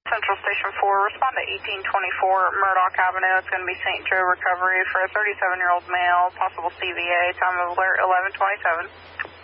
Central Station 4, respond to 1824 Murdoch Avenue. It's going to be St. Joe Recovery for a 37-year-old male, possible CVA, time of alert 11:27.